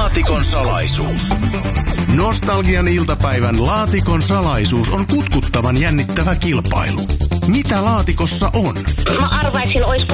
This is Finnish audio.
Laatikon salaisuus. Nostalgian iltapäivän Laatikon salaisuus on kutkuttavan jännittävä kilpailu. Mitä laatikossa on? Mä arvaisin, ois